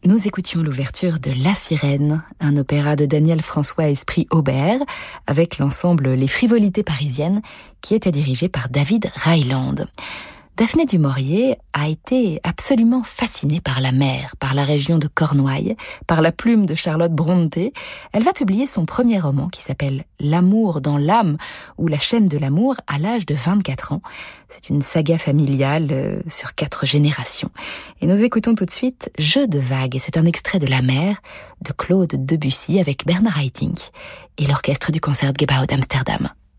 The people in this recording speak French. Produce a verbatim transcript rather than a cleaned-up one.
Nous écoutions l'ouverture de La Sirène, un opéra de Daniel François Esprit-Aubert, avec l'ensemble Les Frivolités parisiennes, qui était dirigé par David Ryland. Daphné du Maurier a été absolument fascinée par la mer, par la région de Cornouailles, par la plume de Charlotte Brontë. Elle va publier son premier roman qui s'appelle L'amour dans l'âme ou La chaîne de l'amour à l'âge de vingt-quatre ans. C'est une saga familiale euh, sur quatre générations. Et nous écoutons tout de suite Jeu de vagues. Et c'est un extrait de La mer de Claude Debussy avec Bernard Haitink et l'orchestre du Concertgebouw d'Amsterdam.